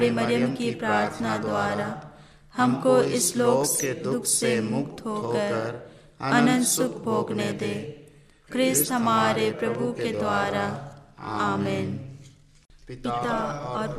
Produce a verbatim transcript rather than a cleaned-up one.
मरियम की प्रार्थना द्वारा हमको इस लोक के दुख से मुक्त होकर अनंत सुख भोगने दे। क्रिस्त हमारे प्रभु के द्वारा। आमीन। पिता और